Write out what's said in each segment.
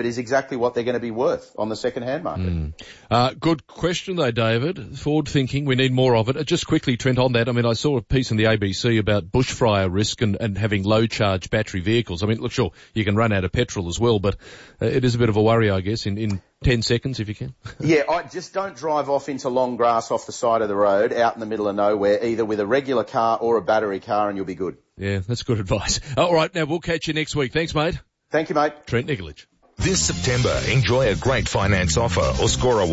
it is exactly what they're going to be worth on the second-hand market. Good question, though, David. Forward thinking, we need more of it. Just quickly, Trent, on that, I mean, I saw a piece in the ABC about bushfire risk and having low-charge battery vehicles. I mean, look, sure, you can run out of petrol as well, but it is a bit of a worry, I guess, in 10 seconds if you can. Yeah, I just don't drive off into long grass off the side of the road out in the middle of nowhere, either with a regular car or a battery car, and you'll be good. Yeah, that's good advice. All right, now we'll catch you next week. Thanks, mate. Thank you, mate. Trent Nicolich. This September, enjoy a great finance offer or score a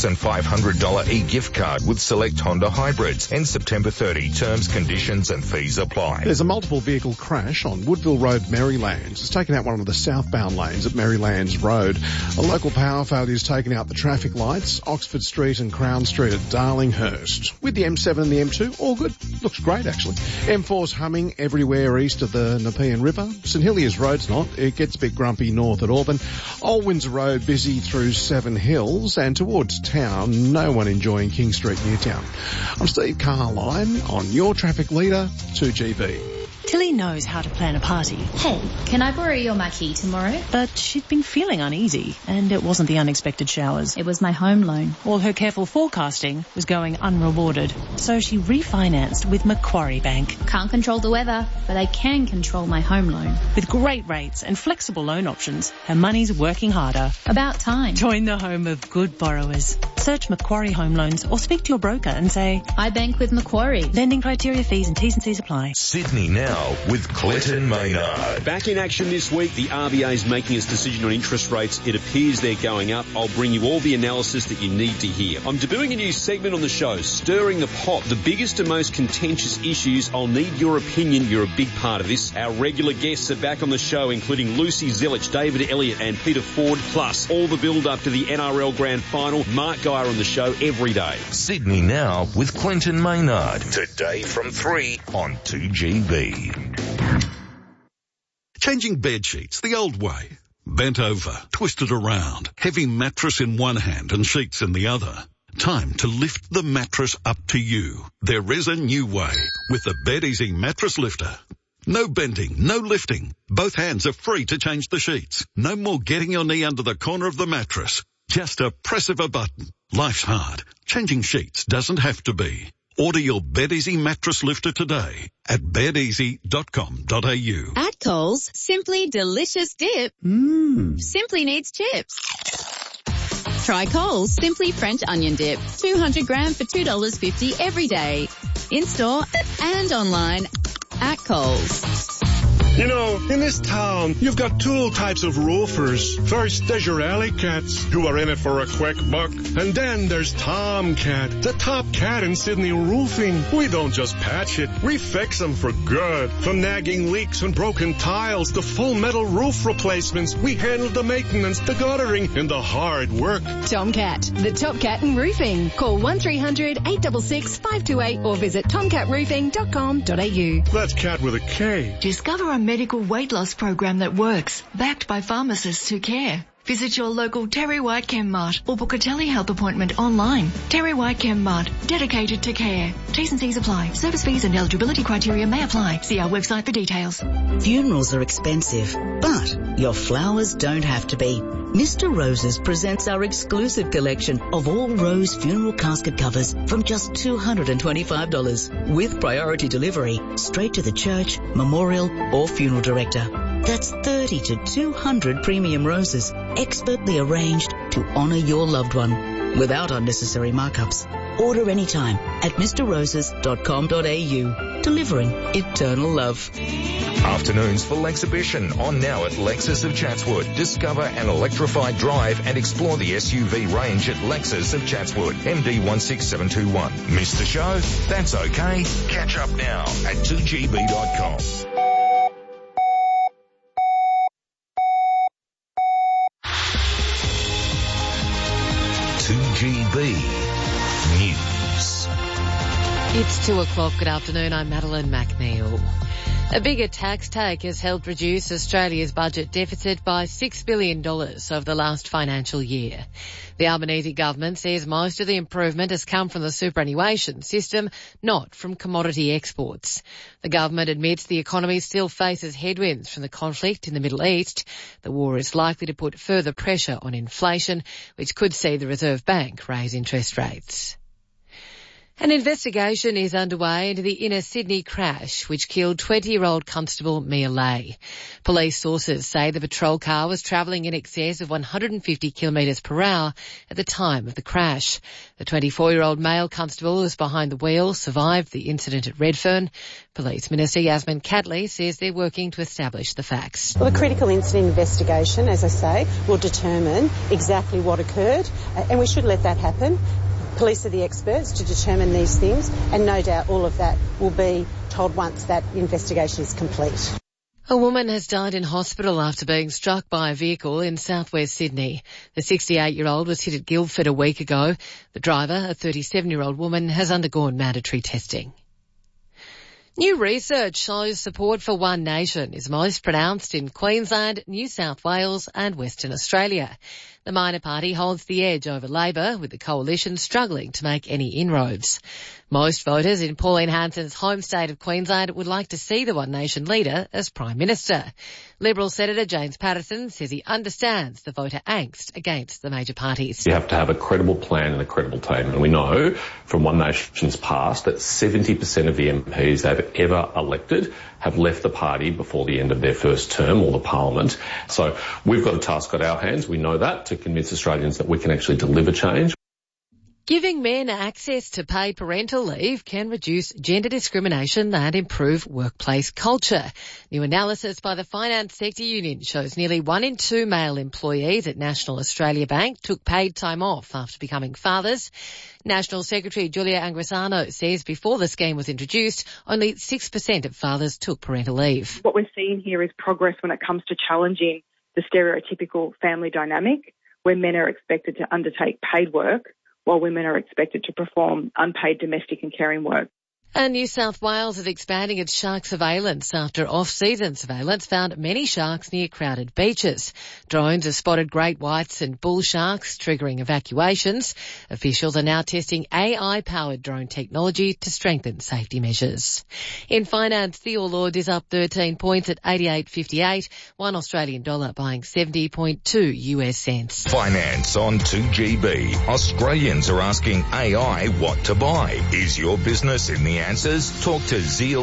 $1,500 e-gift card with select Honda hybrids. End September 30. Terms, conditions and fees apply. There's a multiple vehicle crash on Woodville Road, Merrylands. It's taken out one of the southbound lanes at Merrylands Road. A local power failure has taken out the traffic lights, Oxford Street and Crown Street at Darlinghurst. With the M7 and the M2, all good. Looks great, actually. M4's humming everywhere east of the Nepean River. St Heliers Road's not. It gets a bit grumpy north at Auburn. Old Windsor Road busy through Seven Hills and towards town, no one enjoying King Street, Newtown. I'm Steve Carline on your traffic leader, 2GB. Tilly knows how to plan a party. Hey, can I borrow your marquee tomorrow? But she'd been feeling uneasy, and it wasn't the unexpected showers. It was my home loan. All her careful forecasting was going unrewarded, so she refinanced with Macquarie Bank. Can't control the weather, but I can control my home loan. With great rates and flexible loan options, her money's working harder. About time. Join the home of good borrowers. Search Macquarie Home Loans or speak to your broker and say, I bank with Macquarie. Lending criteria, fees and T's and C's apply. Sydney Now with Clinton Maynard. Back in action this week, the RBA is making its decision on interest rates. It appears they're going up. I'll bring you all the analysis that you need to hear. I'm debuting a new segment on the show, Stirring the Pot. The biggest and most contentious issues. I'll need your opinion. You're a big part of this. Our regular guests are back on the show, including Lucy Zelich, David Elliott and Peter Ford, plus all the build-up to the NRL Grand Final. Mark Geyer on the show every day. Sydney Now with Clinton Maynard. Today from 3 on 2GB. Changing bed sheets the old way. Bent over, twisted around, heavy mattress in one hand and sheets in the other. Time to lift the mattress up to you. There is a new way with the BedEasy Mattress Lifter. No bending, no lifting. Both hands are free to change the sheets. No more getting your knee under the corner of the mattress. Just a press of a button. Life's hard. Changing sheets doesn't have to be. Order your BedEasy Mattress Lifter today at bedeasy.com.au. At Coles, Simply Delicious Dip simply needs chips. Try Coles Simply French Onion Dip, 200 gram for $2.50 every day. In-store and online at Coles. You know, in this town, you've got two types of roofers. First, there's your alley cats, who are in it for a quick buck. And then there's Tomcat, the top cat in Sydney roofing. We don't just patch it, we fix them for good. From nagging leaks and broken tiles to full metal roof replacements, we handle the maintenance, the guttering, and the hard work. Tomcat, the top cat in roofing. Call 1300 866 528 or visit tomcatroofing.com.au. That's cat with a K. Discover a medical weight loss program that works, backed by pharmacists who care. Visit your local Terry White Chem Mart or book a telehealth appointment online. Terry White Chem Mart, dedicated to care. T's and C's apply. Service fees and eligibility criteria may apply. See our website for details. Funerals are expensive, but your flowers don't have to be. Mr. Roses presents our exclusive collection of all rose funeral casket covers from just $225 with priority delivery straight to the church, memorial or funeral director. That's 30 to 200 premium roses, expertly arranged to honour your loved one, without unnecessary markups. Order anytime at mrroses.com.au, delivering eternal love. Afternoons full exhibition on now at Lexus of Chatswood. Discover an electrified drive and explore the SUV range at Lexus of Chatswood. MD 16721. Missed the show? That's okay. Catch up now at 2gb.com. News. It's 2 o'clock. Good afternoon. I'm Madeline McNeil. A bigger tax take has helped reduce Australia's budget deficit by $6 billion over the last financial year. The Albanese government says most of the improvement has come from the superannuation system, not from commodity exports. The government admits the economy still faces headwinds from the conflict in the Middle East. The war is likely to put further pressure on inflation, which could see the Reserve Bank raise interest rates. An investigation is underway into the inner Sydney crash which killed 20-year-old Constable Mia Lay. Police sources say the patrol car was travelling in excess of 150 kilometres per hour at the time of the crash. The 24-year-old male constable who was behind the wheel survived the incident at Redfern. Police Minister Yasmin Catley says they're working to establish the facts. Well, the critical incident investigation, as I say, will determine exactly what occurred, and we should let that happen. Police are the experts to determine these things, and no doubt all of that will be told once that investigation is complete. A woman has died in hospital after being struck by a vehicle in southwest Sydney. The 68-year-old was hit at Guildford a week ago. The driver, a 37-year-old woman, has undergone mandatory testing. New research shows support for One Nation is most pronounced in Queensland, New South Wales and Western Australia. The minor party holds the edge over Labor, with the coalition struggling to make any inroads. Most voters in Pauline Hanson's home state of Queensland would like to see the One Nation leader as Prime Minister. Liberal Senator James Patterson says he understands the voter angst against the major parties. You have to have a credible plan and a credible team. And we know from One Nation's past that 70% of the MPs they've ever elected have left the party before the end of their first term or the parliament. So we've got a task on our hands. We know that, to convince Australians that we can actually deliver change. Giving men access to paid parental leave can reduce gender discrimination and improve workplace culture. New analysis by the Finance Sector Union shows nearly 1 in 2 male employees at National Australia Bank took paid time off after becoming fathers. National Secretary Julia Angrisano says before the scheme was introduced, only 6% of fathers took parental leave. What we're seeing here is progress when it comes to challenging the stereotypical family dynamic, where men are expected to undertake paid work while women are expected to perform unpaid domestic and caring work. And New South Wales is expanding its shark surveillance after off-season surveillance found many sharks near crowded beaches. Drones have spotted great whites and bull sharks, triggering evacuations. Officials are now testing AI-powered drone technology to strengthen safety measures. In finance, the All Ords is up 13 points at 88.58, $1 Australian dollar buying 70.2 US cents. Finance on 2GB. Australians are asking AI what to buy. Is your business in the answers? Talk to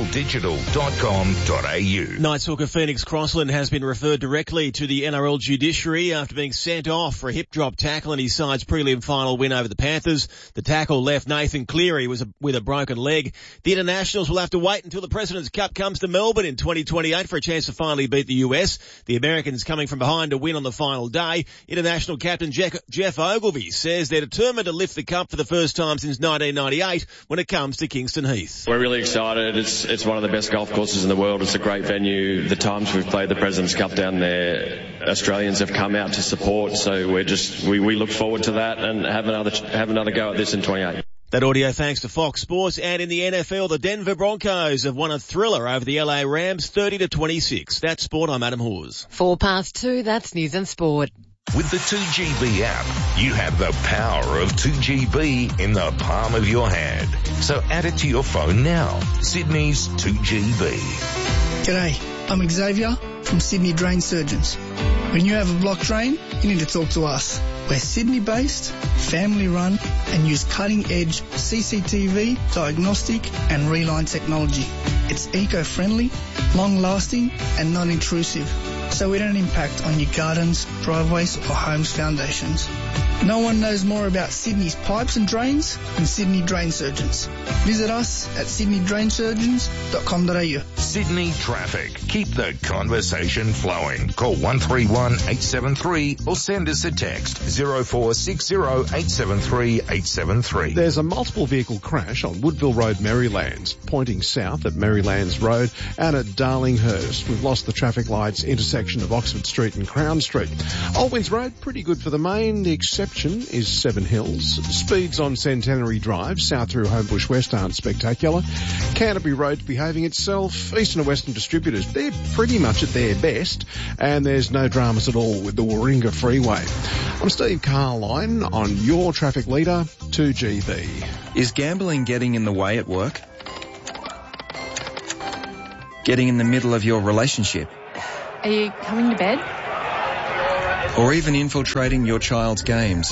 zealdigital.com.au. Knights hooker Phoenix Crossland has been referred directly to the NRL judiciary after being sent off for a hip drop tackle in his side's prelim final win over the Panthers. The tackle left Nathan Cleary with a broken leg. The Internationals will have to wait until the President's Cup comes to Melbourne in 2028 for a chance to finally beat the US. The Americans coming from behind to win on the final day. International captain Jeff Ogilvy says they're determined to lift the cup for the first time since 1998 when it comes to Kingston Heath. We're really excited. It's one of the best golf courses in the world. It's a great venue. The times we've played the President's Cup down there, Australians have come out to support. So we look forward to that and have another go at this in 28. That audio thanks to Fox Sports. And in the NFL, the Denver Broncos have won a thriller over the LA Rams 30-26. That's sport. I'm Adam Hawes. 2:04, that's news and sport. With the 2GB app, you have the power of 2GB in the palm of your hand. So add it to your phone now. Sydney's 2GB. G'day, I'm Xavier from Sydney Drain Surgeons. When you have a blocked drain, you need to talk to us. We're Sydney-based, family-run, and use cutting-edge CCTV, diagnostic, and reline technology. It's eco-friendly, long-lasting, and non-intrusive, so we don't impact on your gardens, driveways, or home's foundations. No one knows more about Sydney's pipes and drains than Sydney Drain Surgeons. Visit us at sydneydrainsurgeons.com.au. Sydney traffic. Keep the conversation flowing. Call 131-873 or send us a text 0460-873-873. There's a multiple vehicle crash on Woodville Road, Marylands, pointing south at Marylands Road and at Darlinghurst. We've lost the traffic lights intersect intersection of Oxford Street and Crown Street. Allwynds Road, pretty good for the main. The exception is Seven Hills. Speeds on Centenary Drive, south through Homebush West aren't spectacular. Canterbury Road's behaving itself. Eastern and Western distributors, they're pretty much at their best. And there's no dramas at all with the Warringah Freeway. I'm Steve Carline on your traffic leader, 2GB. Is gambling getting in the way at work? Getting in the middle of your relationship? Are you coming to bed? Or even infiltrating your child's games?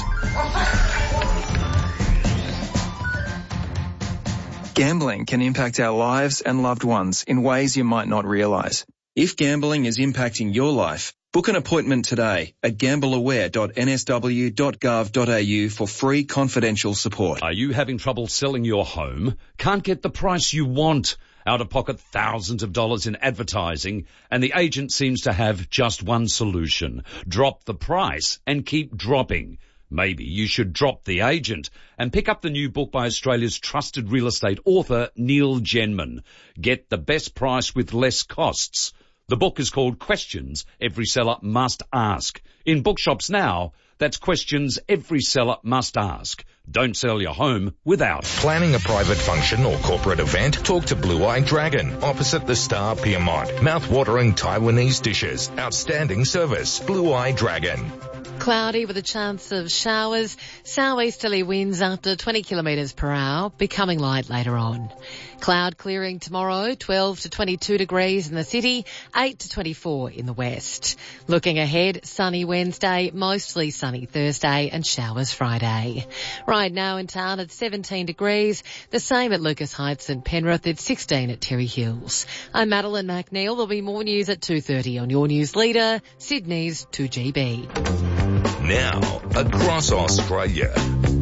Gambling can impact our lives and loved ones in ways you might not realise. If gambling is impacting your life, book an appointment today at gambleaware.nsw.gov.au for free confidential support. Are you having trouble selling your home? Can't get the price you want? Out of pocket thousands of dollars in advertising, and the agent seems to have just one solution. Drop the price and keep dropping. Maybe you should drop the agent and pick up the new book by Australia's trusted real estate author, Neil Genman. Get the best price with less costs. The book is called Questions Every Seller Must Ask. In bookshops now, that's Questions Every Seller Must Ask. Don't sell your home without. Planning a private function or corporate event? Talk to Blue Eye Dragon, opposite the Star Piedmont. Mouth-watering Taiwanese dishes. Outstanding service. Blue Eye Dragon. Cloudy with a chance of showers. Southeasterly winds up to 20 kilometres per hour, becoming light later on. Cloud clearing tomorrow, 12 to 22 degrees in the city, 8 to 24 in the west. Looking ahead, sunny Wednesday, mostly sunny Thursday and showers Friday. Right now in town at 17 degrees, the same at Lucas Heights and Penrith at 16 at Terry Hills. I'm Madeline McNeil. There'll be more news at 2:30 on your news leader, Sydney's 2GB. Now, across Australia.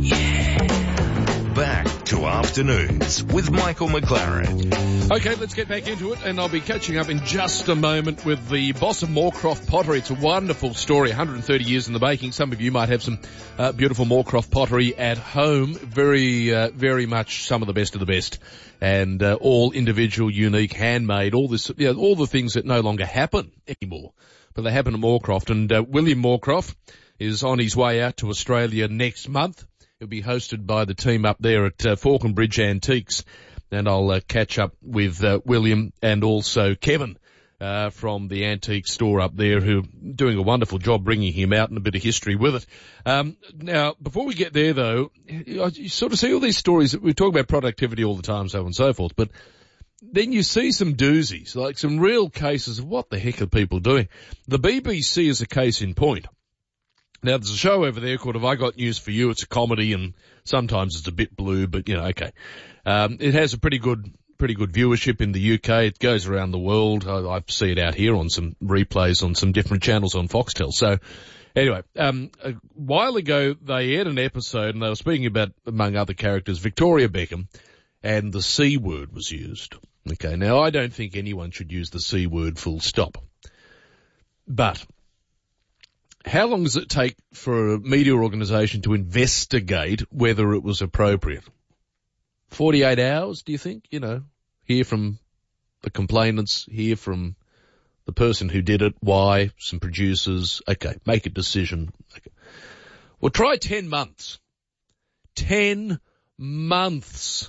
Back to Afternoons with Michael McLaren. Okay, let's get back into it, and I'll be catching up in just a moment with the boss of Moorcroft Pottery. It's a wonderful story, 130 years in the making. Some of you might have some beautiful Moorcroft pottery at home. Very much some of the best of the best. And all individual, unique, handmade, all this, all the things that no longer happen anymore. But they happen at Moorcroft. And William Moorcroft is on his way out to Australia next month. He'll be hosted by the team up there at Falconbridge Antiques, and I'll catch up with William and also Kevin from the antique store up there, who are doing a wonderful job bringing him out and a bit of history with it. Now, before we get there, though, you sort of see all these stories. We talk about productivity all the time, so on and so forth, but then you see some doozies, like some real cases of what the heck are people doing. The BBC is a case in point. Now, there's a show over there called Have I Got News For You? It's a comedy, and sometimes it's a bit blue, but, okay. It has a pretty good viewership in the UK. It goes around the world. I see it out here on some replays on some different channels on Foxtel. So, anyway, a while ago, they aired an episode, and they were speaking about, among other characters, Victoria Beckham, and the C word was used. Okay, now, I don't think anyone should use the C word full stop. But how long does it take for a media organisation to investigate whether it was appropriate? 48 hours, do you think? Hear from the complainants, hear from the person who did it, why, some producers. Okay, make a decision. Okay. Well, try 10 months. 10 months.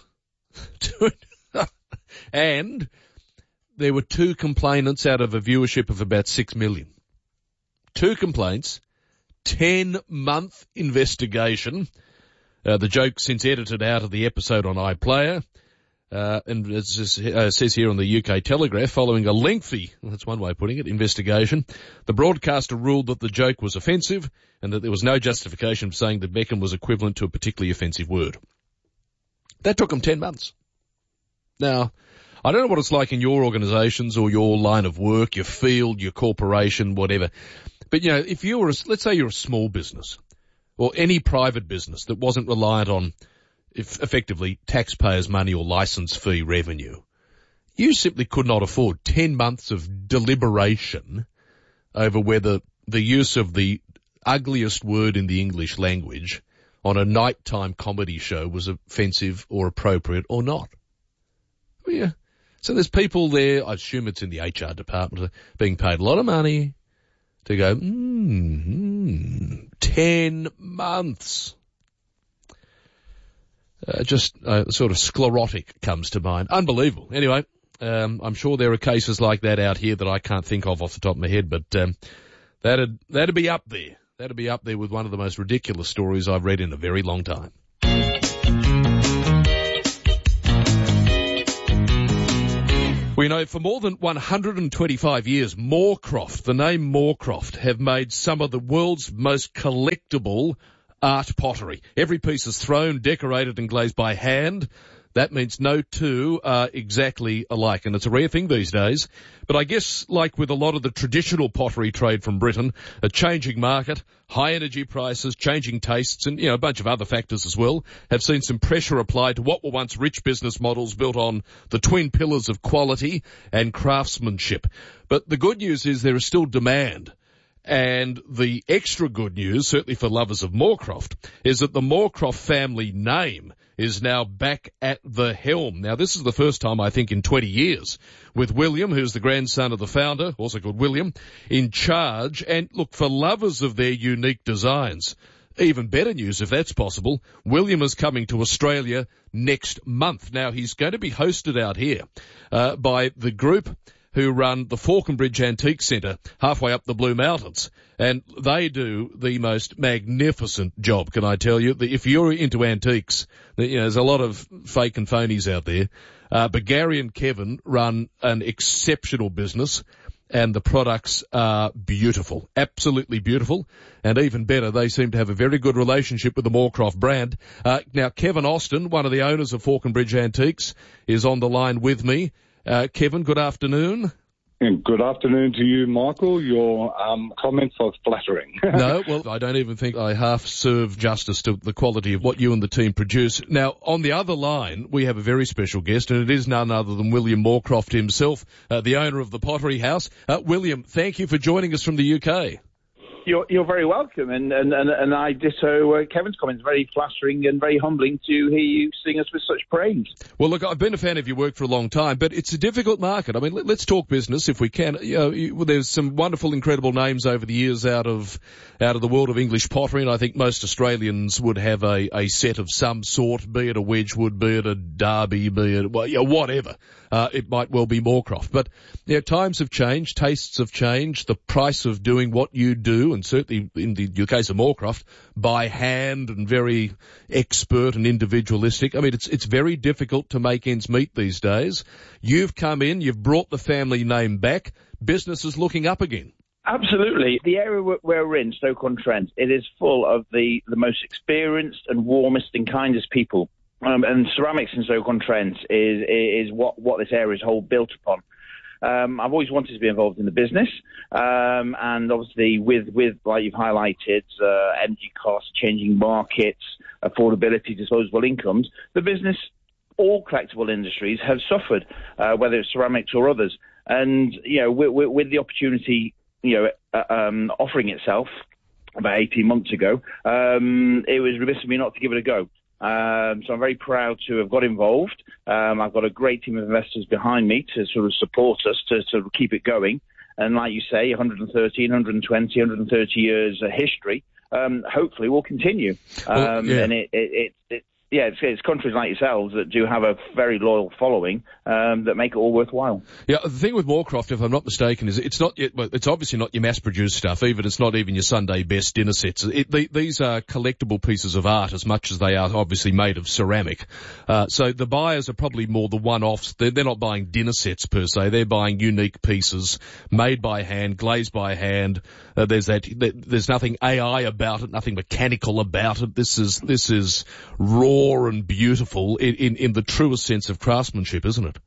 And there were 2 complainants out of a viewership of about 6 million. 2 complaints, 10-month investigation. The joke since edited out of the episode on iPlayer. And as it says here on the UK Telegraph, following a lengthy, that's one way of putting it, investigation, the broadcaster ruled that the joke was offensive and that there was no justification for saying that Beckham was equivalent to a particularly offensive word. That took them 10 months. Now, I don't know what it's like in your organisations or your line of work, your field, your corporation, whatever. But, if you were, let's say you're a small business or any private business that wasn't reliant on effectively taxpayers' money or licence fee revenue, you simply could not afford 10 months of deliberation over whether the use of the ugliest word in the English language on a nighttime comedy show was offensive or appropriate or not. Yeah. So there's people there, I assume it's in the HR department, being paid a lot of money to go, 10 months. Just sort of sclerotic comes to mind. Unbelievable. Anyway, I'm sure there are cases like that out here that I can't think of off the top of my head, but that'd be up there. That'd be up there with one of the most ridiculous stories I've read in a very long time. We know for more than 125 years, Moorcroft, the name Moorcroft, have made some of the world's most collectible art pottery. Every piece is thrown, decorated and glazed by hand. That means no two are exactly alike, and it's a rare thing these days. But I guess, like with a lot of the traditional pottery trade from Britain, a changing market, high energy prices, changing tastes, and, a bunch of other factors as well, have seen some pressure applied to what were once rich business models built on the twin pillars of quality and craftsmanship. But the good news is there is still demand. And the extra good news, certainly for lovers of Moorcroft, is that the Moorcroft family name is now back at the helm. Now, this is the first time, I think, in 20 years, with William, who's the grandson of the founder, also called William, in charge. And look, for lovers of their unique designs, even better news, if that's possible, William is coming to Australia next month. Now, he's going to be hosted out here by the group who run the Falconbridge Antique Centre halfway up the Blue Mountains. And they do the most magnificent job, can I tell you? If you're into antiques, there's a lot of fake and phonies out there. But Gary and Kevin run an exceptional business, and the products are beautiful, absolutely beautiful. And even better, they seem to have a very good relationship with the Moorcroft brand. Now, Kevin Austin, one of the owners of Falconbridge Antiques, is on the line with me. Kevin, good afternoon. And good afternoon to you, Michael. Your comments are flattering. No, well, I don't even think I half serve justice to the quality of what you and the team produce. Now, on the other line, we have a very special guest, and it is none other than William Moorcroft himself, the owner of the Pottery House. William, thank you for joining us from the UK. You're very welcome, and I ditto Kevin's comments. Very flattering and very humbling to hear you sing us with such praise. Well, look, I've been a fan of your work for a long time, but it's a difficult market. I mean, let's talk business if we can. There's some wonderful, incredible names over the years out of the world of English pottery, and I think most Australians would have a set of some sort, be it a Wedgwood, be it a Derby, be it whatever. It might well be Moorcroft, but times have changed, tastes have changed, the price of doing what you do, and certainly in your case of Moorcroft, by hand and very expert and individualistic. I mean, it's very difficult to make ends meet these days. You've come in, you've brought the family name back, business is looking up again. Absolutely. The area where we're in, Stoke-on-Trent, it is full of the most experienced and warmest and kindest people. And ceramics in Stoke-on-Trent is what this area is whole built upon. I've always wanted to be involved in the business, and obviously with like you've highlighted, energy costs, changing markets, affordability, disposable incomes, the business, all collectible industries have suffered, whether it's ceramics or others. And with the opportunity, offering itself about 18 months ago, it was remiss of me not to give it a go. So I'm very proud to have got involved. I've got a great team of investors behind me to sort of support us to sort of keep it going. And like you say, 130 years history, hopefully will continue. And it's countries like yourselves that do have a very loyal following that make it all worthwhile. Yeah, the thing with Moorcroft, if I'm not mistaken, is it's obviously not your mass-produced stuff. It's not even your Sunday best dinner sets. These are collectible pieces of art as much as they are obviously made of ceramic. So the buyers are probably more the one-offs. They're not buying dinner sets per se. They're buying unique pieces made by hand, glazed by hand. There's nothing AI about it, nothing mechanical about it. This is raw and beautiful in the truest sense of craftsmanship, isn't it?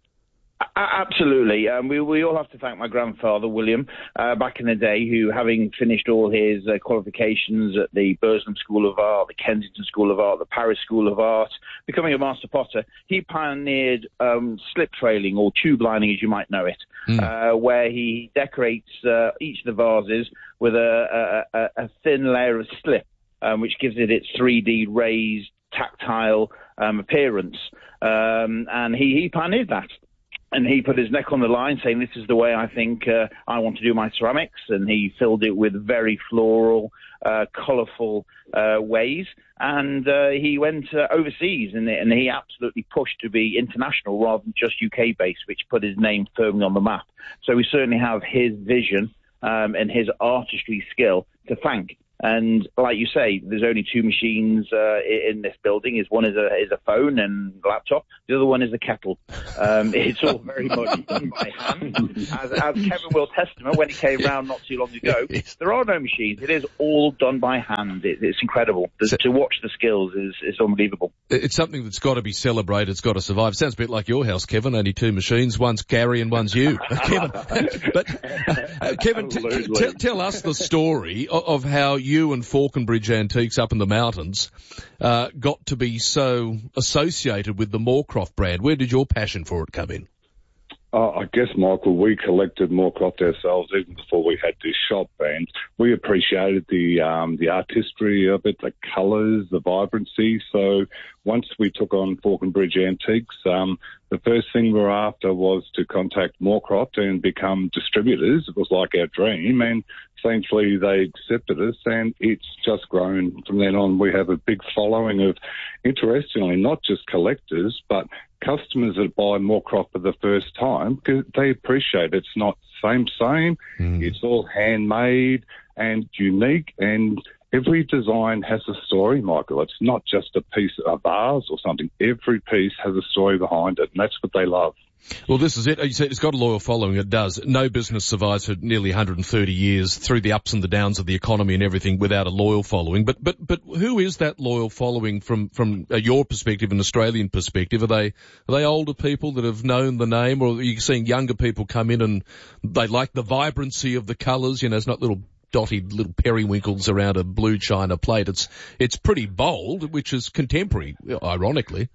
Absolutely. We all have to thank my grandfather, William, back in the day, who, having finished all his qualifications at the Burslem School of Art, the Kensington School of Art, the Paris School of Art, becoming a master potter, he pioneered slip trailing, or tube lining as you might know it, where he decorates each of the vases with a thin layer of slip, which gives it its 3D raised, tactile appearance. And he pioneered that. And he put his neck on the line saying, this is the way I think I want to do my ceramics. And he filled it with very floral, colourful ways. And he went overseas, and he absolutely pushed to be international rather than just UK-based, which put his name firmly on the map. So we certainly have his vision and his artistry skill to thank. And like you say, there's only two machines in this building. One is a phone and laptop. The other one is a kettle. It's all very much done by hand. As Kevin will testament when he came round not too long ago, there are no machines. It is all done by hand. It's incredible. To watch the skills is unbelievable. It's something that's got to be celebrated. It's got to survive. Sounds a bit like your house, Kevin. Only two machines. One's Gary and one's you, Kevin. But Kevin, tell us the story of how you and Falconbridge Antiques up in the mountains got to be so associated with the Moorcroft brand. Where did your passion for it come in? I guess, Michael, we collected Moorcroft ourselves even before we had this shop, and we appreciated the artistry of it, the colours, the vibrancy. So once we took on Falconbridge Antiques, the first thing we were after was to contact Moorcroft and become distributors. It was like our dream, and thankfully they accepted us, and it's just grown from then on. We have a big following of, interestingly, not just collectors, but customers that buy Moorcroft for the first time, because they appreciate it's not same. It's all handmade and unique, and every design has a story, Michael. It's not just a piece of vase or something. Every piece has a story behind it, and that's what they love. Well, this is it. You said it's got a loyal following. It does. No business survives for nearly 130 years through the ups and the downs of the economy and everything without a loyal following. But who is that loyal following from your perspective, an Australian perspective? Are they older people that have known the name, or are you seeing younger people come in and they like the vibrancy of the colours? You know, it's not little dotted little periwinkles around a blue china plate. It's pretty bold, which is contemporary, ironically.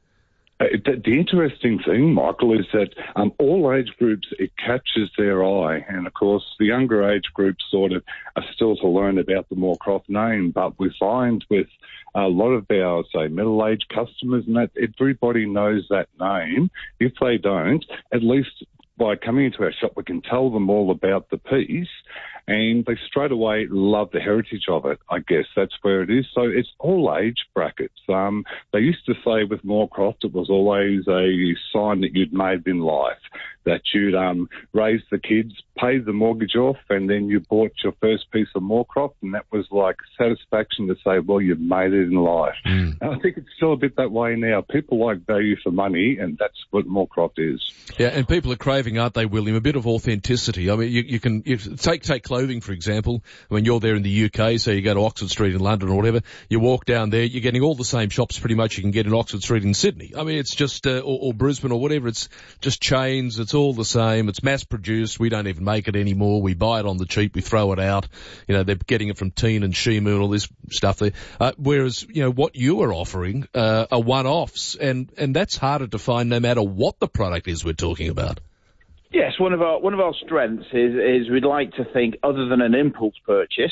The interesting thing, Michael, is that all age groups, it catches their eye. And, of course, the younger age groups sort of are still to learn about the Moorcroft name. But we find with a lot of our, say, middle-aged customers and that, everybody knows that name. If they don't, at least by coming into our shop, we can tell them all about the piece, and they straight away love the heritage of it. I guess that's where it is. So it's all age brackets. They used to say with Moorcroft it was always a sign that you'd made in life, that you'd raised the kids, paid the mortgage off, and then you bought your first piece of Moorcroft, and that was like satisfaction to say, well, you've made it in life. And I think it's still a bit that way now. People like value for money, and that's what Moorcroft is. Yeah, and people are craving, aren't they, William, a bit of authenticity. I mean, you can take clothing, for example. When you're there in the UK, so you go to Oxford Street in London or whatever, you walk down there, you're getting all the same shops pretty much you can get in Oxford Street in Sydney. I mean, it's just, or Brisbane or whatever, it's just chains, it's all the same, it's mass produced, we don't even make it anymore, we buy it on the cheap, we throw it out, you know, they're getting it from Teen and Shimu and all this stuff there. Whereas, you know, what you are offering are one-offs, and that's harder to find no matter what the product is we're talking about. Yes, one of our strengths is we'd like to think, other than an impulse purchase,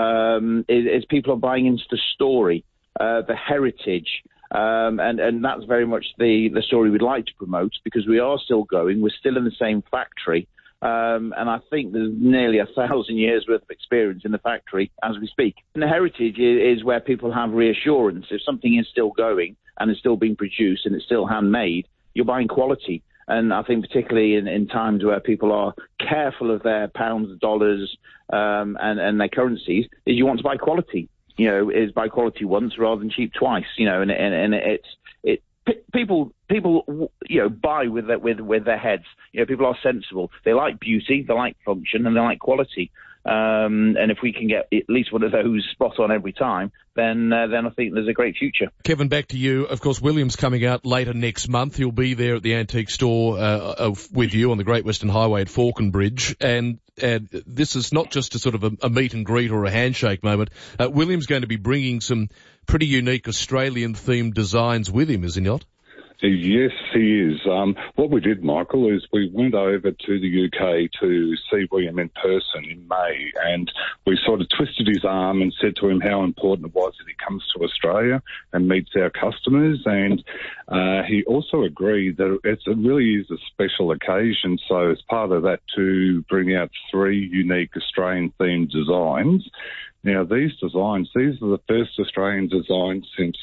is people are buying into the story, the heritage, and that's very much the story we'd like to promote, because we are still going, we're still in the same factory, and I think there's nearly 1,000 years worth of experience in the factory as we speak. And the heritage is where people have reassurance. If something is still going and is still being produced and it's still handmade, you're buying quality. And I think particularly in times where people are careful of their pounds, dollars, and their currencies, is you want to buy quality. You know, is buy quality once rather than cheap twice. You know, and people you know buy with their heads. You know, people are sensible. They like beauty, they like function, and they like quality. And if we can get at least one of those spot on every time, then I think there's a great future. Kevin, back to you. Of course, William's coming out later next month. He'll be there at the antique store with you on the Great Western Highway at Falconbridge. And this is not just a sort of a meet and greet or a handshake moment. William's going to be bringing some pretty unique Australian-themed designs with him, is he not? Yes, he is. What we did, Michael, is we went over to the UK to see William in person in May, and we sort of twisted his arm and said to him how important it was that he comes to Australia and meets our customers. And he also agreed that it really is a special occasion. So as part of that, to bring out 3 unique Australian-themed designs. Now, these are the first Australian designs since,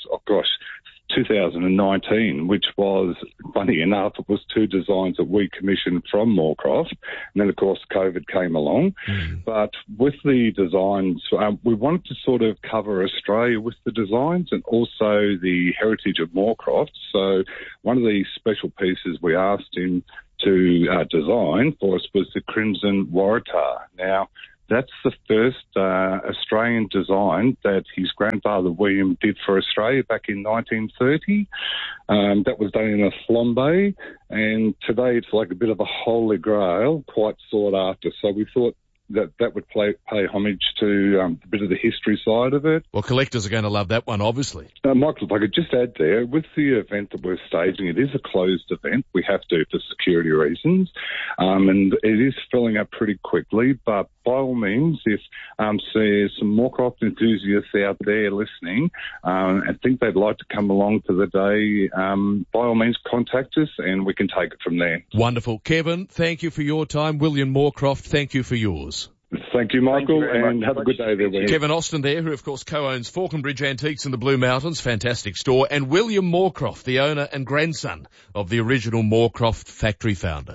2019, which was, funny enough, it was 2 designs that we commissioned from Moorcroft. And then, of course, COVID came along. But with the designs, we wanted to sort of cover Australia with the designs and also the heritage of Moorcroft. So one of the special pieces we asked him to design for us was the Crimson Waratah. Now, that's the first Australian design that his grandfather William did for Australia back in 1930. That was done in a flambe, and today it's like a bit of a holy grail, quite sought after. So we thought that would pay homage to a bit of the history side of it. Well, collectors are going to love that one, obviously. Michael, if I could just add there, with the event that we're staging, it is a closed event. We have to for security reasons, and it is filling up pretty quickly. But by all means, if there's some Moorcroft enthusiasts out there listening and think they'd like to come along to the day, by all means, contact us and we can take it from there. Wonderful. Kevin, thank you for your time. William Moorcroft, thank you for yours. Thank you, Michael, and have a good day there. Kevin Austin there, who of course co-owns Falconbridge Antiques in the Blue Mountains, fantastic store, and William Moorcroft, the owner and grandson of the original Moorcroft factory founder.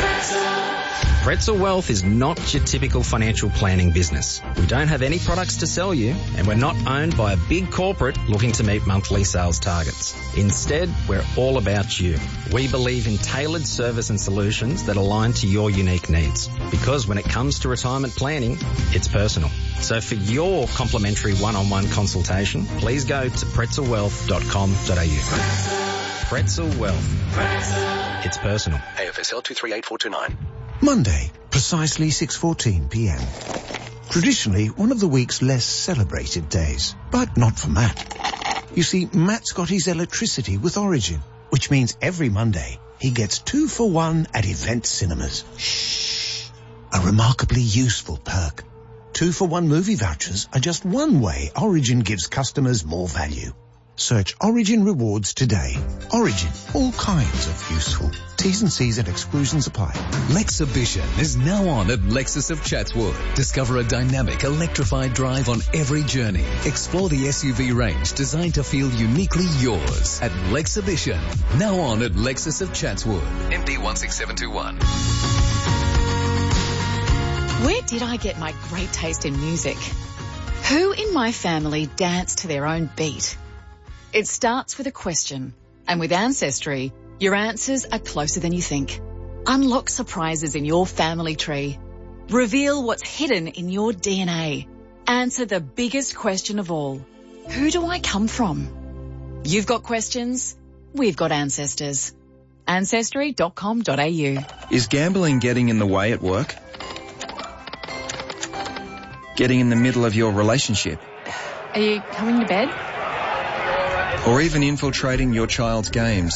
Pretzel Wealth is not your typical financial planning business. We don't have any products to sell you, and we're not owned by a big corporate looking to meet monthly sales targets. Instead, we're all about you. We believe in tailored service and solutions that align to your unique needs. Because when it comes to retirement planning, it's personal. So for your complimentary one-on-one consultation, please go to pretzelwealth.com.au. Pretzel Wealth. It's personal. AFSL 238429. Monday, precisely 6:14 p.m. Traditionally, one of the week's less celebrated days. But not for Matt. You see, Matt's got his electricity with Origin, which means every Monday he gets 2 for 1 at Event Cinemas. Shh. A remarkably useful perk. 2 for 1 movie vouchers are just one way Origin gives customers more value. Search Origin Rewards today. Origin, all kinds of useful. T's and C's and exclusions apply. Lexibition is now on at Lexus of Chatswood. Discover a dynamic, electrified drive on every journey. Explore the SUV range designed to feel uniquely yours at Lexibition. Now on at Lexus of Chatswood. MD 16721. Where did I get my great taste in music? Who in my family danced to their own beat? It starts with a question, and with Ancestry, your answers are closer than you think. Unlock surprises in your family tree. Reveal what's hidden in your DNA. Answer the biggest question of all. Who do I come from? You've got questions, we've got ancestors. Ancestry.com.au. Is gambling getting in the way at work? Getting in the middle of your relationship? Are you coming to bed? Or even infiltrating your child's games?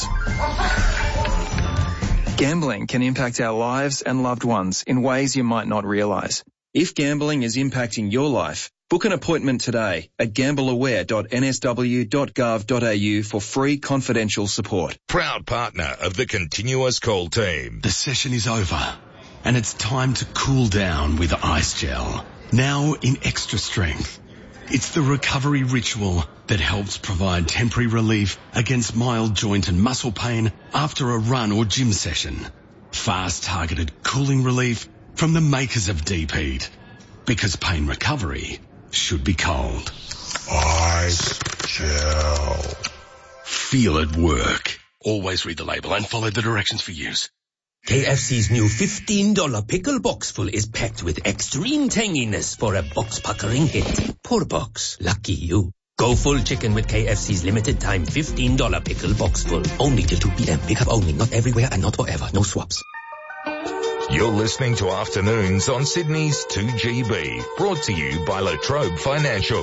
Gambling can impact our lives and loved ones in ways you might not realise. If gambling is impacting your life, book an appointment today at gambleaware.nsw.gov.au for free confidential support. Proud partner of the Continuous Call team. The session is over, and it's time to cool down with Ice Gel. Now in extra strength. It's the recovery ritual that helps provide temporary relief against mild joint and muscle pain after a run or gym session. Fast targeted cooling relief from the makers of Deep Heat. Because pain recovery should be cold. Ice Gel. Feel it work. Always read the label and follow the directions for use. KFC's new $15 pickle box full is packed with extreme tanginess for a box-puckering hit. Poor box. Lucky you. Go full chicken with KFC's limited time $15 pickle box full. Only till 2 p.m. Pick up only. Not everywhere and not forever. No swaps. You're listening to Afternoons on Sydney's 2GB. Brought to you by La Trobe Financial.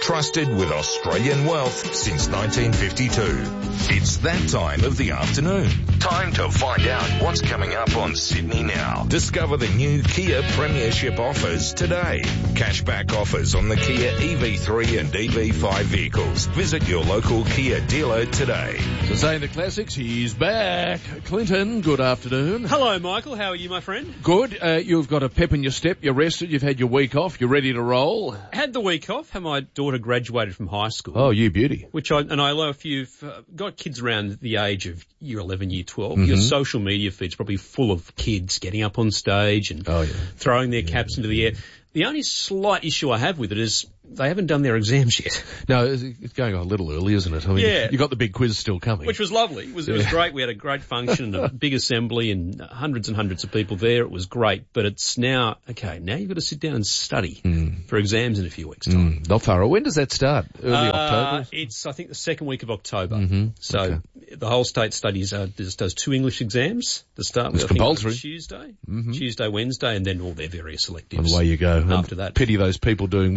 Trusted with Australian wealth since 1952. It's that time of the afternoon. Time to find out what's coming up on Sydney Now. Discover the new Kia Premiership offers today. Cashback offers on the Kia EV3 and EV5 vehicles. Visit your local Kia dealer today. So saying the classics, he's back. Clinton, good afternoon. Hello, Michael. How are you, my friend? Good. You've got a pep in your step. You're rested. You've had your week off. You're ready to roll. Had the week off. Had my daughter graduated from high school. Oh, you beauty. I know if you've got kids around the age of year 11, year 12, your social media feed's probably full of kids getting up on stage and throwing their caps into the air. The only slight issue I have with it is they haven't done their exams yet. No, it's going on a little early, isn't it? I mean, you got the big quiz still coming. Which was lovely. It was great. We had a great function, a big assembly and hundreds of people there. It was great. But it's now you've got to sit down and study for exams in a few weeks' time. Not far away. When does that start? Early October? It's, I think, the second week of October. So the whole state studies does 2 English exams to start with. It's compulsory. Tuesday, Wednesday, and then all their various electives. And away you go. After that. Pity those people doing,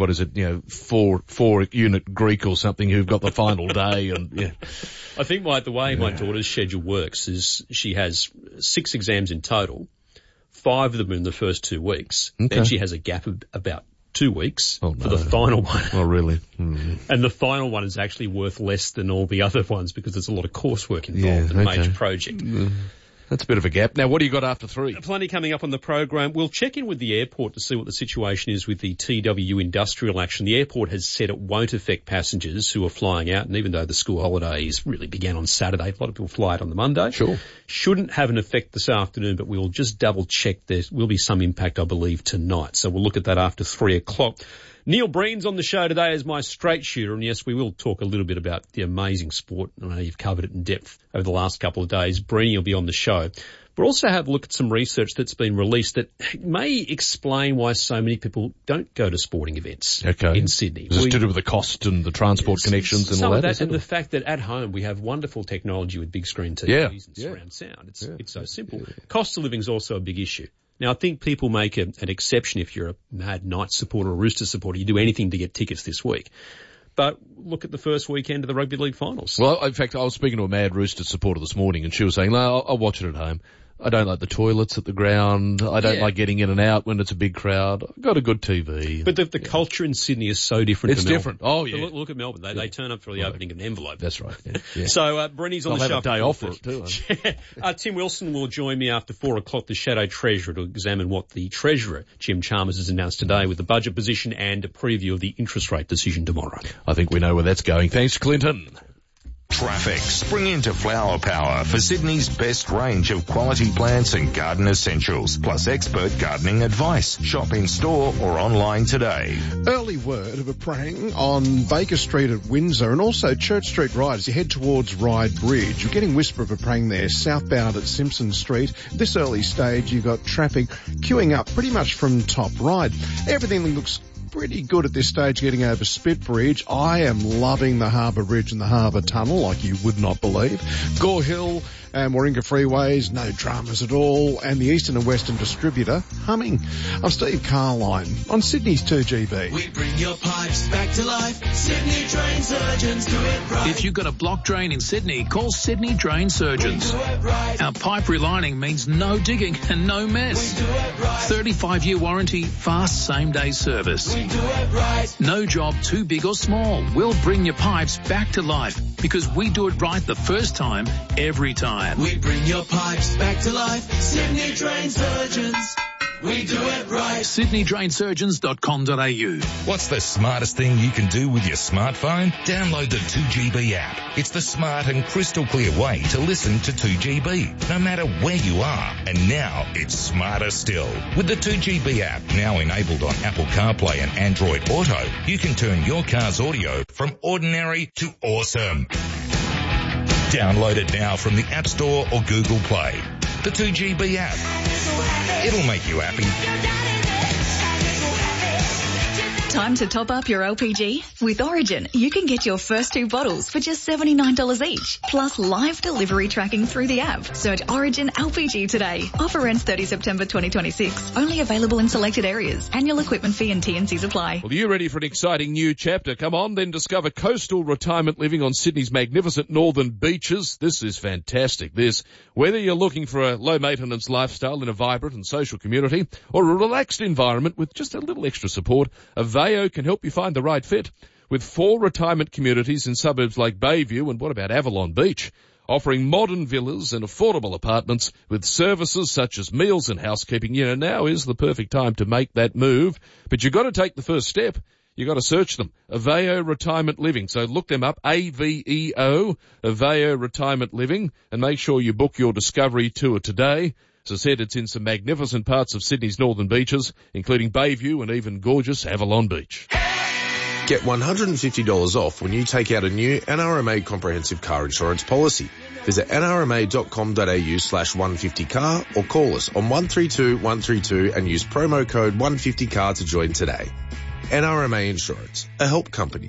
4-unit Greek or something who've got the final day. And I think the way my daughter's schedule works is she has 6 exams in total, 5 of them in the first 2 weeks. Then she has a gap of about 2 weeks for the final one. Oh, really? And the final one is actually worth less than all the other ones because there's a lot of coursework involved in a major project. That's a bit of a gap. Now, what do you got after 3? Plenty coming up on the program. We'll check in with the airport to see what the situation is with the TWU industrial action. The airport has said it won't affect passengers who are flying out, and even though the school holidays really began on Saturday, a lot of people fly out on the Monday. Sure. Shouldn't have an effect this afternoon, but we'll just double check. There will be some impact, I believe, tonight. So we'll look at that after 3 o'clock. Neil Breen's on the show today as my straight shooter, and yes, we will talk a little bit about the amazing sport. I know you've covered it in depth over the last couple of days. Breeny will be on the show. We'll also have a look at some research that's been released that may explain why so many people don't go to sporting events in Sydney. Is this to do with the cost and the transport connections and all that? And the fact that at home we have wonderful technology with big screen TVs and surround sound. It's so simple. Cost of living is also a big issue. Now, I think people make an exception if you're a Mad Knights supporter or Rooster supporter. You do anything to get tickets this week. But look at the first weekend of the Rugby League finals. Well, in fact, I was speaking to a Mad Rooster supporter this morning, and she was saying, no, I'll watch it at home. I don't like the toilets at the ground. I don't like getting in and out when it's a big crowd. I've got a good TV. But the culture in Sydney is so different It's to Melbourne. different. Oh, yeah. Look at Melbourne. They turn up for the opening of an envelope. That's right. Yeah. So, Brenny's on the show. I'll have a day off for it too. Tim Wilson will join me after 4 o'clock, the Shadow Treasurer, to examine what the Treasurer, Jim Chalmers, has announced today with the budget position and a preview of the interest rate decision tomorrow. I think we know where that's going. Thanks, Clinton. Traffic. Spring into Flower Power for Sydney's best range of quality plants and garden essentials, plus expert gardening advice. Shop in store or online today. Early word of a prang on Baker Street at Windsor and also Church Street Ryde as you head towards Ryde Bridge. You're getting whisper of a prang there, southbound at Simpson Street. This early stage, you've got traffic queuing up pretty much from Top Ryde. Everything looks pretty good at this stage getting over Spit Bridge. I am loving the Harbour Bridge and the Harbour Tunnel like you would not believe. Gore Hill and Warringah Freeways, no dramas at all. And the Eastern and Western Distributor humming. I'm Steve Carline on Sydney's 2GB. We bring your pipes back to life. Sydney Drain Surgeons do it right. If you've got a block drain in Sydney, call Sydney Drain Surgeons. We do it right. Our pipe relining means no digging and no mess. We do it right. 35-year warranty, fast same-day service. We do it right. No job too big or small. We'll bring your pipes back to life because we do it right the first time, every time. We bring your pipes back to life. Sydney Drain Surgeons. We do it right. SydneyDrainSurgeons.com.au. What's the smartest thing you can do with your smartphone? Download the 2GB app. It's the smart and crystal clear way to listen to 2GB, no matter where you are. And now it's smarter still. With the 2GB app, now enabled on Apple CarPlay and Android Auto, you can turn your car's audio from ordinary to awesome. Download it now from the App Store or Google Play. The 2GB app. It'll make you happy. Time to top up your LPG? With Origin, you can get your first 2 bottles for just $79 each, plus live delivery tracking through the app. Search Origin LPG today. Offer ends 30 September 2026. Only available in selected areas. Annual equipment fee and T&Cs apply. Well, are you ready for an exciting new chapter? Come on, then discover coastal retirement living on Sydney's magnificent northern beaches. This is fantastic. Whether you're looking for a low-maintenance lifestyle in a vibrant and social community or a relaxed environment with just a little extra support, Aveo can help you find the right fit. With 4 retirement communities in suburbs like Bayview and what about Avalon Beach, offering modern villas and affordable apartments with services such as meals and housekeeping. Now is the perfect time to make that move, but you've got to take the first step. You've got to search them. Aveo Retirement Living. So look them up, AVEO, Aveo Retirement Living, and make sure you book your discovery tour today. As I said, it's in some magnificent parts of Sydney's northern beaches, including Bayview and even gorgeous Avalon Beach. Get $150 off when you take out a new NRMA comprehensive car insurance policy. Visit nrma.com.au/150car or call us on 132 132 and use promo code 150car to join today. NRMA Insurance, a help company.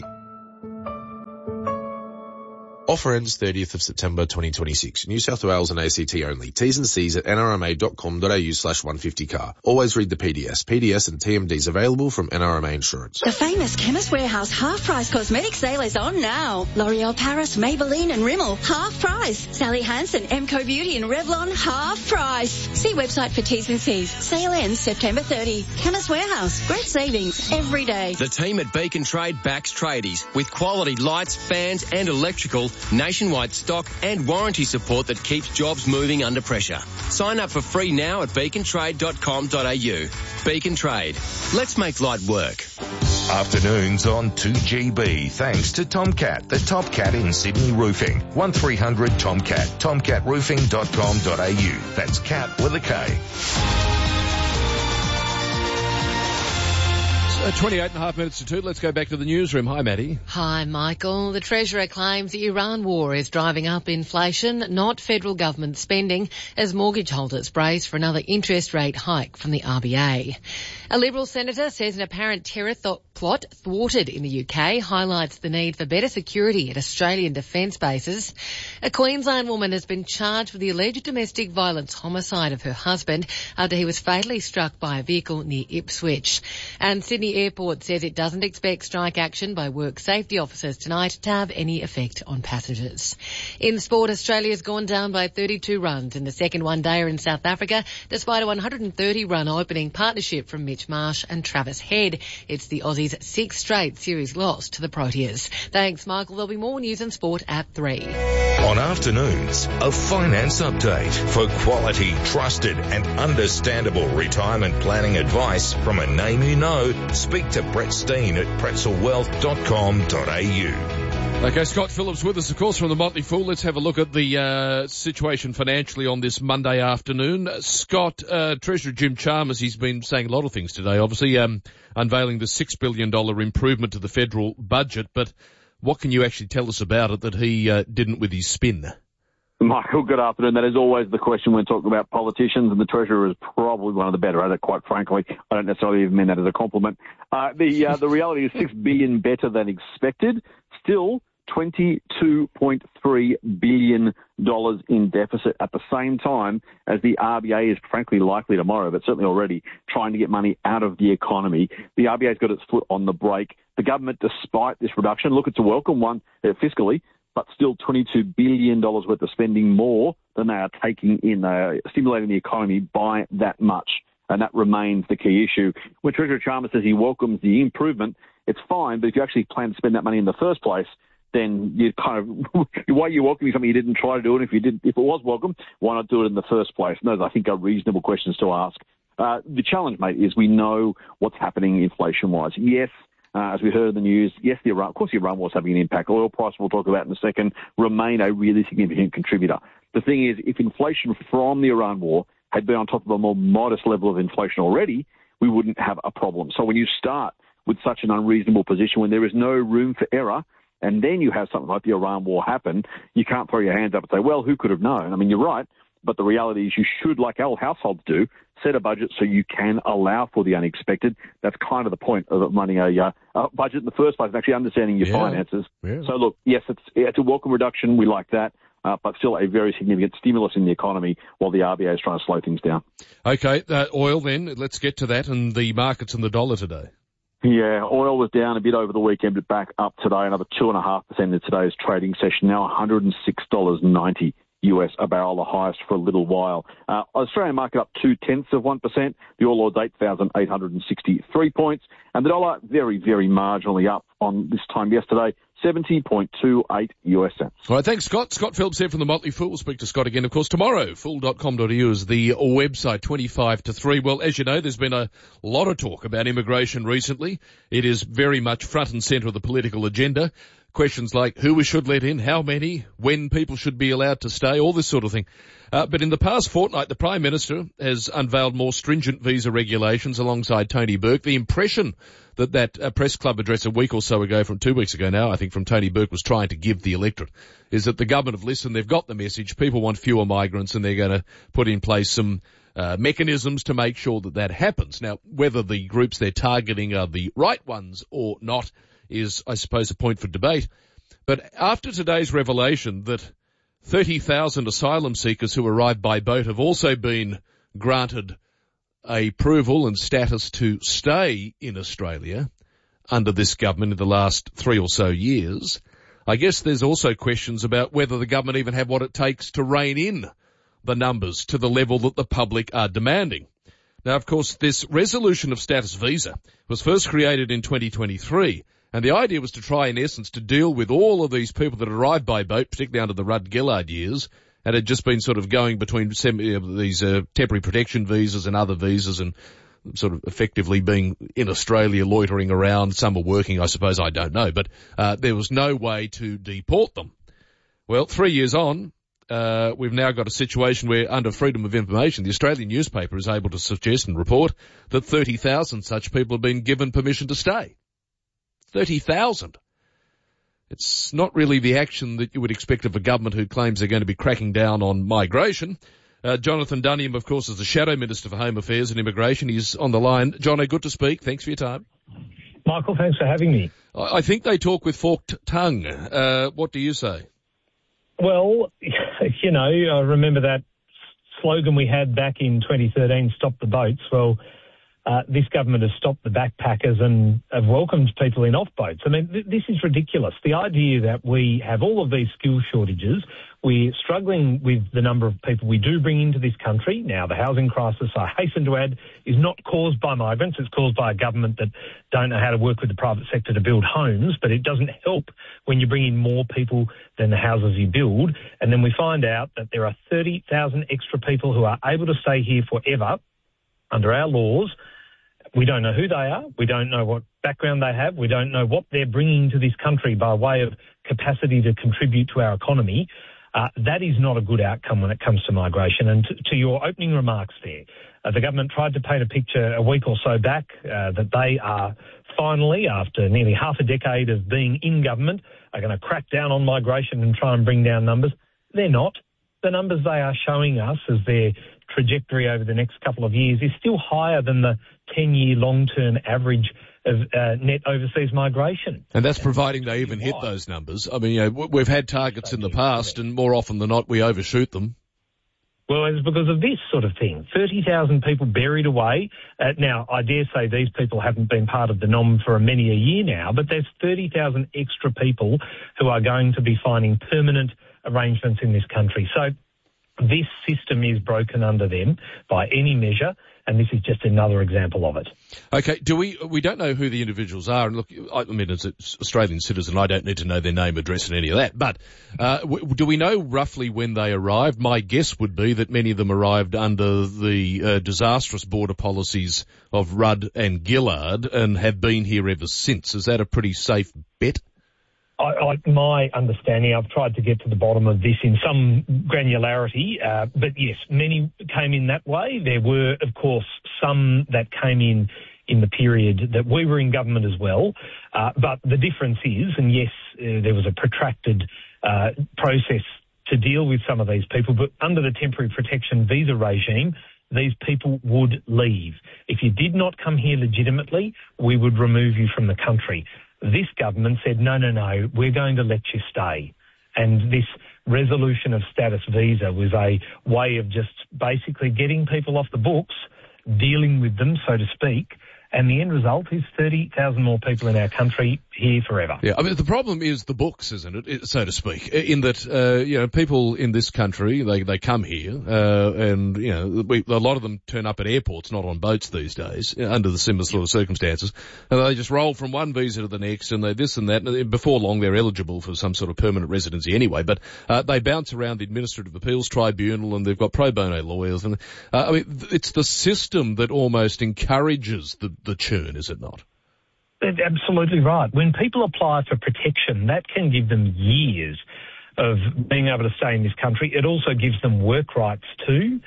Offer ends 30th of September 2026. New South Wales and ACT only. T's and C's at nrma.com.au/150car. Always read the PDS. PDS and TMDs available from NRMA Insurance. The famous Chemist Warehouse half-price cosmetic sale is on now. L'Oreal Paris, Maybelline and Rimmel, half price. Sally Hansen, Emco Beauty and Revlon, half price. See website for T's and C's. Sale ends September 30. Chemist Warehouse. Great savings every day. The team at Beacon Trade backs tradies with quality lights, fans and electrical, nationwide stock and warranty support that keeps jobs moving under pressure. Sign up for free now at beacontrade.com.au. Beacon Trade. Let's make light work. Afternoons on 2GB, thanks to Tomcat, the top cat in Sydney roofing. 1300 Tomcat, tomcatroofing.com.au. That's cat with a K. 28.5 minutes to 2. Let's go back to the newsroom. Hi, Maddie. Hi, Michael. The Treasurer claims the Iran war is driving up inflation, not federal government spending, as mortgage holders brace for another interest rate hike from the RBA. A Liberal senator says an apparent terror plot thwarted in the UK highlights the need for better security at Australian defence bases. A Queensland woman has been charged with the alleged domestic violence homicide of her husband after he was fatally struck by a vehicle near Ipswich. And Sydney Airport says it doesn't expect strike action by work safety officers tonight to have any effect on passengers. In sport, Australia's gone down by 32 runs in the second one-dayer in South Africa, despite a 130-run opening partnership from Mitch Marsh and Travis Head. It's the Aussies' 6th straight series loss to the Proteas. Thanks, Michael. There'll be more news and sport at 3. On Afternoons, a finance update for quality, trusted and understandable retirement planning advice from a name you know. Speak to Brett Steen at pretzelwealth.com.au. Okay, Scott Phillips with us, of course, from the Motley Fool. Let's have a look at the situation financially on this Monday afternoon. Scott, Treasurer Jim Chalmers, he's been saying a lot of things today, obviously, unveiling the $6 billion improvement to the federal budget. But what can you actually tell us about it that he didn't with his spin? Michael, good afternoon. That is always the question when talking about politicians, and the Treasurer is probably one of the better at it, quite frankly. I don't necessarily even mean that as a compliment. The reality is $6 billion better than expected. Still $22.3 billion in deficit at the same time as the RBA is frankly likely tomorrow, but certainly already trying to get money out of the economy. The RBA's got its foot on the brake. The government, despite this reduction, look, it's a welcome one fiscally, but still $22 billion worth of spending more than they are taking in, stimulating the economy by that much. And that remains the key issue. When Treasurer Chalmers says he welcomes the improvement, it's fine, but if you actually plan to spend that money in the first place, then you kind of, why are you welcoming something you didn't try to do? And if it was welcome, why not do it in the first place? And those, I think, are reasonable questions to ask. The challenge, mate, is we know what's happening inflation-wise. Yes, as we heard in the news, yes, the Iran war's having an impact. Oil price, we'll talk about in a second, remain a really significant contributor. The thing is, if inflation from the Iran war had been on top of a more modest level of inflation already, we wouldn't have a problem. So when you start with such an unreasonable position, when there is no room for error, and then you have something like the Iran war happen, you can't throw your hands up and say, well, who could have known? I mean, you're right. But the reality is you should, like all households do, set a budget so you can allow for the unexpected. That's kind of the point of running a budget in the first place, actually understanding your finances. Yeah. So, look, yes, it's a welcome reduction. We like that. But still a very significant stimulus in the economy while the RBA is trying to slow things down. Okay, oil then. Let's get to that and the markets and the dollar today. Yeah, oil was down a bit over the weekend, but back up today, another 2.5% in today's trading session, now $106.90 US a barrel, the highest for a little while. Australian market up 0.2%. The All Ords 8,863 points. And the dollar very, very marginally up on this time yesterday, 70.28 US cents. All right, thanks, Scott. Scott Phelps here from the Motley Fool. We'll speak to Scott again, of course, tomorrow. Fool.com.au is the website, 25 to 3. Well, as you know, there's been a lot of talk about immigration recently. It is very much front and centre of the political agenda. Questions like who we should let in, how many, when people should be allowed to stay, all this sort of thing. But in the past fortnight, the Prime Minister has unveiled more stringent visa regulations alongside Tony Burke. The impression that press club address a week or so ago, from 2 weeks ago now, I think, from Tony Burke was trying to give the electorate, is that the government have listened, they've got the message, people want fewer migrants, and they're going to put in place some mechanisms to make sure that happens. Now, whether the groups they're targeting are the right ones or not is, I suppose, a point for debate. But after today's revelation that 30,000 asylum seekers who arrived by boat have also been granted approval and status to stay in Australia under this government in the last 3 or so years, I guess there's also questions about whether the government even have what it takes to rein in the numbers to the level that the public are demanding. Now, of course, this resolution of status visa was first created in 2023, and the idea was to try, in essence, to deal with all of these people that arrived by boat, particularly under the Rudd-Gillard years, and had just been sort of going between these temporary protection visas and other visas and sort of effectively being in Australia, loitering around. Some were working, I suppose, I don't know. But there was no way to deport them. Well, 3 years on, we've now got a situation where, under freedom of information, the Australian newspaper is able to suggest and report that 30,000 such people have been given permission to stay. 30,000. It's not really the action that you would expect of a government who claims they're going to be cracking down on migration. Jonathan Duniam, of course, is the Shadow Minister for Home Affairs and Immigration. He's on the line. Jono, good to speak. Thanks for your time. Michael, thanks for having me. I think they talk with forked tongue. What do you say? Well, you know, I remember that slogan we had back in 2013, Stop the Boats. Well, this government has stopped the backpackers and have welcomed people in off boats. I mean, this is ridiculous. The idea that we have all of these skill shortages, we're struggling with the number of people we do bring into this country. Now, the housing crisis, I hasten to add, is not caused by migrants. It's caused by a government that don't know how to work with the private sector to build homes, but it doesn't help when you bring in more people than the houses you build. And then we find out that there are 30,000 extra people who are able to stay here forever under our laws. We don't know who they are. We don't know what background they have. We don't know what they're bringing to this country by way of capacity to contribute to our economy. That is not a good outcome when it comes to migration. And to your opening remarks there, the government tried to paint a picture a week or so back that they are finally, after nearly half a decade of being in government, are going to crack down on migration and try and bring down numbers. They're not. The numbers they are showing us as their trajectory over the next couple of years is still higher than the 10-year long-term average of net overseas migration. And that's providing they even hit those numbers. I mean, you know, we've had targets in the past, and more often than not, we overshoot them. Well, it's because of this sort of thing. 30,000 people buried away. Now, I dare say these people haven't been part of the NOM for many a year now, but there's 30,000 extra people who are going to be finding permanent arrangements in this country. So this system is broken under them by any measure, and this is just another example of it. Okay, we don't know who the individuals are, and look, I mean, as an Australian citizen, I don't need to know their name, address, and any of that, but do we know roughly when they arrived? My guess would be that many of them arrived under the disastrous border policies of Rudd and Gillard and have been here ever since. Is that a pretty safe bet? My understanding, I've tried to get to the bottom of this in some granularity, but yes, many came in that way. There were, of course, some that came in the period that we were in government as well. But the difference is, and yes, there was a protracted process to deal with some of these people. But under the temporary protection visa regime, these people would leave. If you did not come here legitimately, we would remove you from the country. This government said, no, we're going to let you stay. And this resolution of status visa was a way of just basically getting people off the books, dealing with them, so to speak. And the end result is 30,000 more people in our country here forever. Yeah, I mean, the problem is the books, isn't it, so to speak, in that, people in this country, they come here, and, a lot of them turn up at airports, not on boats these days, under the similar sort of circumstances. And they just roll from one visa to the next, and they this and that, and before long they're eligible for some sort of permanent residency anyway. But, they bounce around the Administrative Appeals Tribunal, and they've got pro bono lawyers, and, it's the system that almost encourages the churn, is it not? Absolutely right. When people apply for protection, that can give them years of being able to stay in this country. It also gives them work rights too.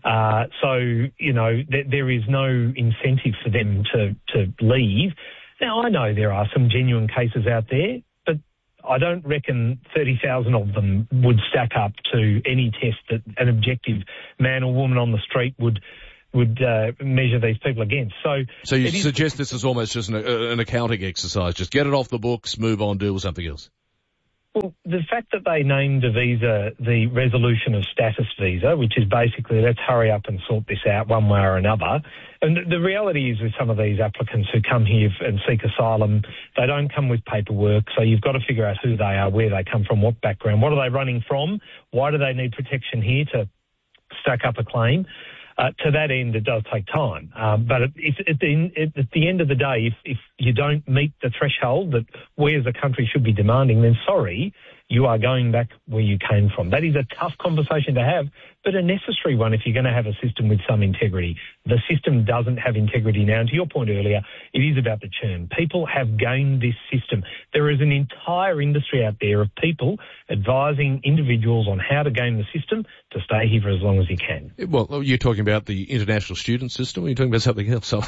There is no incentive for them to leave. Now, I know there are some genuine cases out there, but I don't reckon 30,000 of them would stack up to any test that an objective man or woman on the street would measure these people against. So you suggest this is almost just an accounting exercise, just get it off the books, move on, deal with something else? Well, the fact that they named a visa the resolution of status visa, which is basically let's hurry up and sort this out one way or another. And the reality is with some of these applicants who come here and seek asylum, they don't come with paperwork, so you've got to figure out who they are, where they come from, what background, what are they running from, why do they need protection here to stack up a claim. To that end, it does take time. But at the end of the day, if you don't meet the threshold that we as a country should be demanding, then sorry, you are going back where you came from. That is a tough conversation to have, but a necessary one if you're going to have a system with some integrity. The system doesn't have integrity now. And to your point earlier, it is about the churn. People have gained this system. There is an entire industry out there of people advising individuals on how to game the system to stay here for as long as you can. Well, you're talking about the international student system, or are you talking about something else? So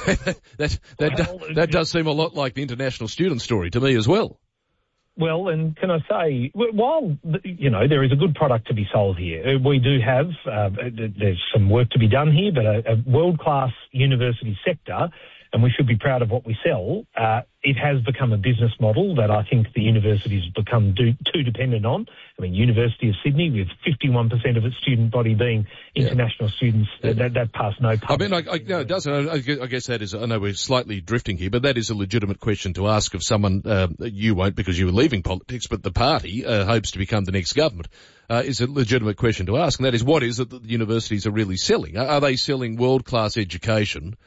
that does seem a lot like the international student story to me as well. Well, and can I say, while, there is a good product to be sold here, we do have, there's some work to be done here, but a world-class university sector, and we should be proud of what we sell, it has become a business model that I think the universities have become too dependent on. I mean, University of Sydney, with 51% of its student body being international students, that passed no public. I mean, no, it doesn't. I guess that is, I know we're slightly drifting here, but that is a legitimate question to ask of someone, you won't because you were leaving politics, but the party hopes to become the next government. Is a legitimate question to ask, and that is, what is it that the universities are really selling? Are they selling world-class education?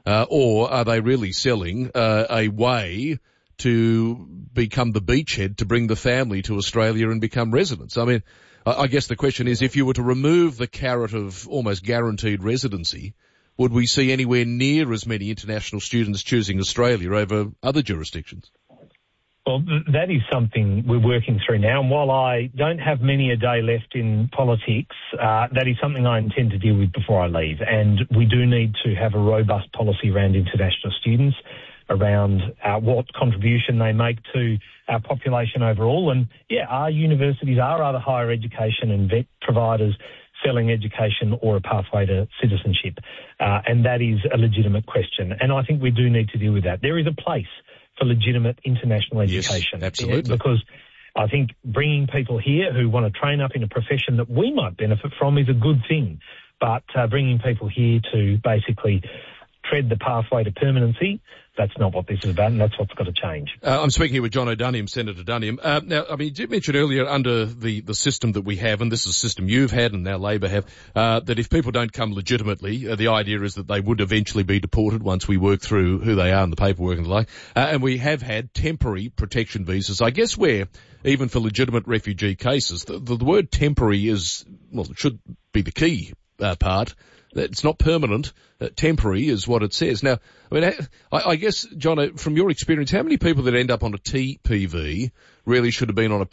Or are they really selling a way to become the beachhead to bring the family to Australia and become residents? I mean, I guess the question is, if you were to remove the carrot of almost guaranteed residency, would we see anywhere near as many international students choosing Australia over other jurisdictions? Well, that is something we're working through now. And while I don't have many a day left in politics, that is something I intend to deal with before I leave. And we do need to have a robust policy around international students, around what contribution they make to our population overall. And, our universities are other higher education and vet providers selling education or a pathway to citizenship. And that is a legitimate question. And I think we do need to deal with that. There is a place for legitimate international education. Yes, absolutely. Because I think bringing people here who want to train up in a profession that we might benefit from is a good thing. But bringing people here to basically tread the pathway to permanency, that's not what this is about, and that's what's got to change. I'm speaking here with John O'Duniam, Senator Duniam. Now, I mean, you mentioned earlier under the system that we have, and this is a system you've had and now Labor have, that if people don't come legitimately, the idea is that they would eventually be deported once we work through who they are and the paperwork and the like. And we have had temporary protection visas. I guess where, even for legitimate refugee cases, the word temporary is, well, it should be the key part. It's not permanent. Temporary is what it says. Now, I mean, I guess, John, from your experience, how many people that end up on a TPV really should have been on a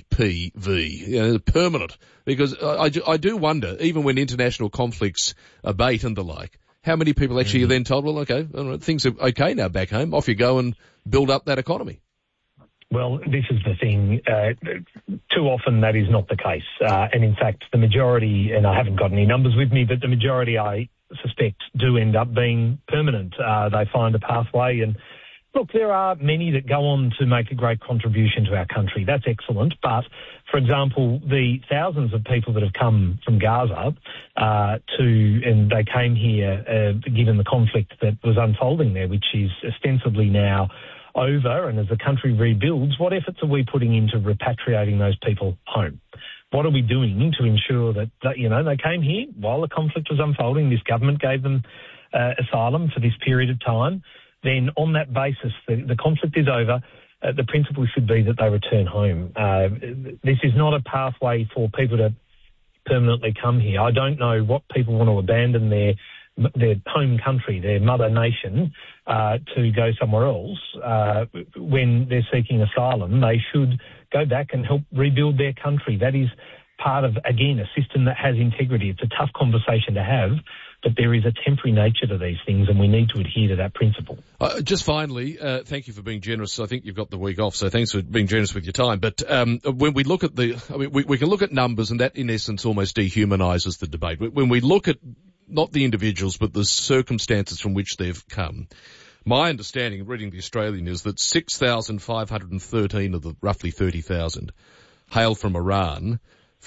PPV, permanent? Because I do wonder, even when international conflicts abate and the like, how many people actually are then told, well, okay, things are okay now back home, off you go and build up that economy? Well, this is the thing. Too often that is not the case. And in fact, the majority, and I haven't got any numbers with me, but the majority, I suspect, do end up being permanent. They find a pathway. And look, there are many that go on to make a great contribution to our country. That's excellent. But, for example, the thousands of people that have come from Gaza and they came here given the conflict that was unfolding there, which is ostensibly now over, and as the country rebuilds, what efforts are we putting into repatriating those people home? What are we doing to ensure that they came here while the conflict was unfolding? This government gave them asylum for this period of time. Then on that basis, the conflict is over. The principle should be that they return home. This is not a pathway for people to permanently come here. I don't know what people want to abandon their home country, their mother nation, to go somewhere else. When they're seeking asylum, they should go back and help rebuild their country. That is part of, again, a system that has integrity. It's a tough conversation to have, but there is a temporary nature to these things, and we need to adhere to that principle. Just finally, thank you for being generous. I think you've got the week off, so thanks for being generous with your time. But when we look at we can look at numbers, and that in essence almost dehumanises the debate. When we look at not the individuals, but the circumstances from which they've come, my understanding, reading the Australian, is that 6,513 of the roughly 30,000 hail from Iran,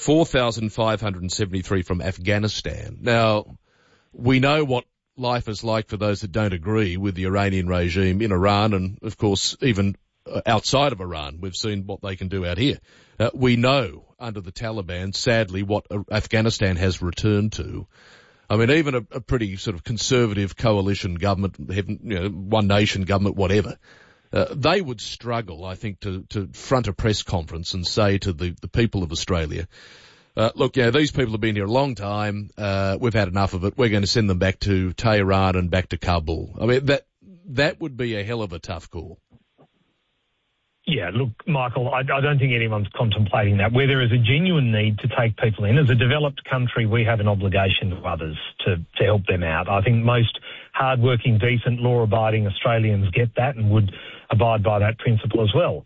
4,573 from Afghanistan. Now, we know what life is like for those that don't agree with the Iranian regime in Iran, and of course even outside of Iran. We've seen what they can do out here. We know under the Taliban, sadly, what Afghanistan has returned to. I mean, even a pretty sort of conservative coalition government, one nation government, whatever, they would struggle, I think, to front a press conference and say to the people of Australia, look, these people have been here a long time. We've had enough of it. We're going to send them back to Tehran and back to Kabul. I mean, that would be a hell of a tough call. Yeah, look, Michael, I don't think anyone's contemplating that. Where there is a genuine need to take people in, as a developed country, we have an obligation to others to help them out. I think most hard-working, decent, law-abiding Australians get that and would abide by that principle as well.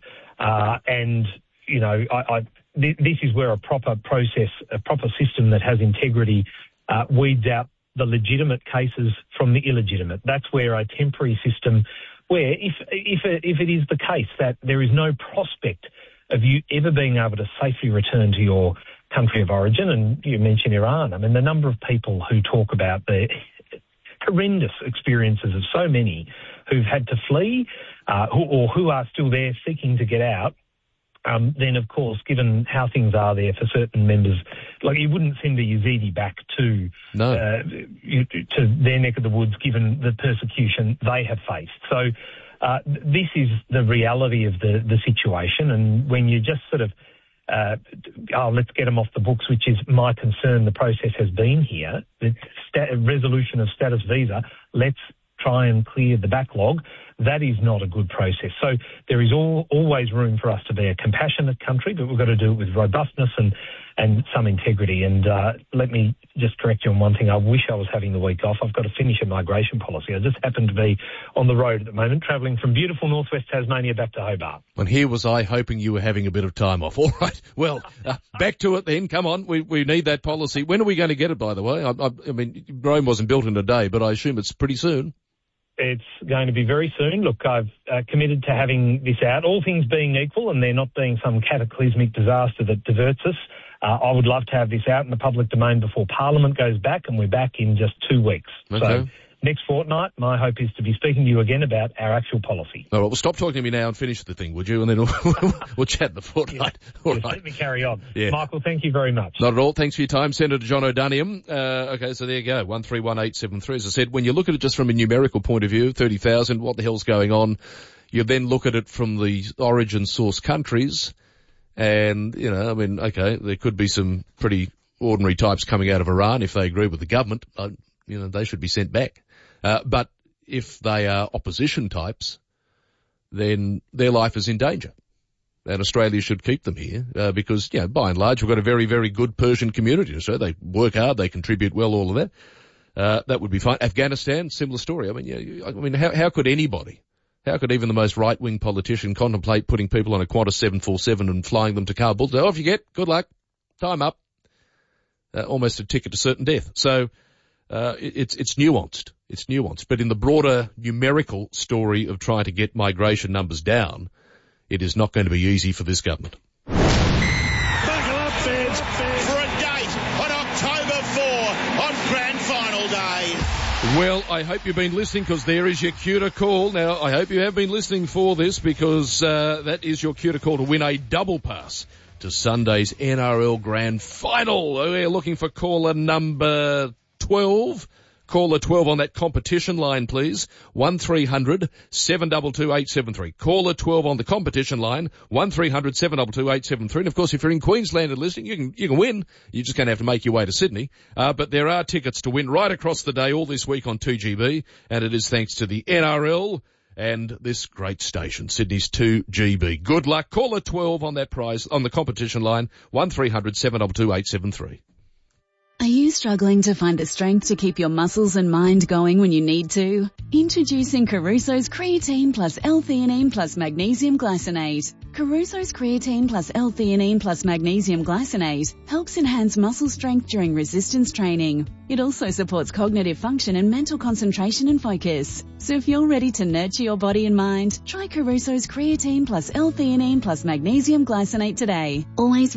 This is where a proper process, a proper system that has integrity weeds out the legitimate cases from the illegitimate. That's where a temporary system, where if it is the case that there is no prospect of you ever being able to safely return to your country of origin, and you mentioned Iran, I mean, the number of people who talk about the horrendous experiences of so many who've had to flee or who are still there seeking to get out, then, of course, given how things are there for certain members, like you wouldn't send a Yazidi back to their neck of the woods given the persecution they have faced. So this is the reality of the situation, and when you just sort of, let's get them off the books, which is my concern, the process has been here, the resolution of status visa, let's try and clear the backlog. That is not a good process. So there is always room for us to be a compassionate country, but we've got to do it with robustness and some integrity. And let me just correct you on one thing. I wish I was having the week off. I've got to finish a migration policy. I just happen to be on the road at the moment, travelling from beautiful northwest Tasmania back to Hobart. And here was I hoping you were having a bit of time off. All right. Well, back to it then. Come on. We need that policy. When are we going to get it, by the way? I mean, Rome wasn't built in a day, but I assume it's pretty soon. It's going to be very soon. Look, I've committed to having this out, all things being equal, and there not being some cataclysmic disaster that diverts us. I would love to have this out in the public domain before Parliament goes back, and we're back in just 2 weeks. Okay. So next fortnight, my hope is to be speaking to you again about our actual policy. All right, well, stop talking to me now and finish the thing, would you? And then we'll chat the fortnight. All right. Let me carry on. Yeah. Michael, thank you very much. Not at all. Thanks for your time. Senator John O'Doniam. Okay, so there you go, 131873. As I said, when you look at it just from a numerical point of view, 30,000, what the hell's going on? You then look at it from the origin source countries, and, okay, there could be some pretty ordinary types coming out of Iran if they agree with the government. They should be sent back. But if they are opposition types, then their life is in danger. And Australia should keep them here because, by and large, we've got a very, very good Persian community. So they work hard, they contribute well, all of that. That would be fine. Afghanistan, similar story. How How could even the most right-wing politician contemplate putting people on a Qantas 747 and flying them to Kabul? So off you get. Good luck. Time up. Almost a ticket to certain death. So it's nuanced. It's nuanced. But in the broader numerical story of trying to get migration numbers down, it is not going to be easy for this government. Buckle up, fans, for a date on October 4 on Grand Final Day. Well, I hope you've been listening because there is your cue to call. Now, I hope you have been listening for this because that is your cue to call to win a double pass to Sunday's NRL Grand Final. We're looking for caller number 12. Caller 12 on that competition line, please. 1300 722 873. Caller 12 on the competition line. 1300 722 873. And of course, if you're in Queensland and listening, you can win. You're just going to have to make your way to Sydney. But there are tickets to win right across the day, all this week on 2GB. And it is thanks to the NRL and this great station, Sydney's 2GB. Good luck. Caller 12 on that prize on the competition line. 1300 722 873. Are you struggling to find the strength to keep your muscles and mind going when you need to? Introducing Caruso's Creatine plus L-theanine plus Magnesium Glycinate. Caruso's Creatine plus L-theanine plus Magnesium Glycinate helps enhance muscle strength during resistance training. It also supports cognitive function and mental concentration and focus. So if you're ready to nurture your body and mind, try Caruso's Creatine plus L-theanine plus Magnesium Glycinate today. Always